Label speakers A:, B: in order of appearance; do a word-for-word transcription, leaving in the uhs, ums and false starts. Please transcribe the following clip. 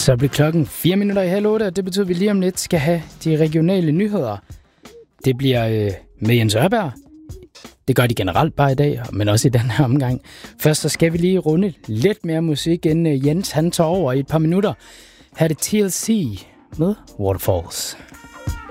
A: Så bliver klokken fire minutter i halv otte, og det betyder, at vi lige om lidt skal have de regionale nyheder. Det bliver øh, med Jens Ørberg. Det gør de generelt bare i dag, men også i den her omgang. Først så skal vi lige runde lidt mere musik, inden Jens han tager over i et par minutter. Her er det T L C med Waterfalls.